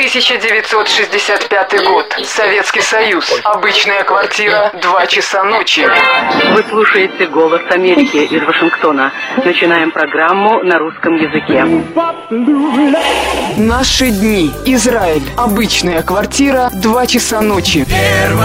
1965 год. Советский Союз. Обычная квартира. 2 часа ночи. Вы слушаете «Голос Америки» из Вашингтона. Начинаем программу на русском языке. Наши дни. Израиль. Обычная квартира. 2 часа ночи. Первая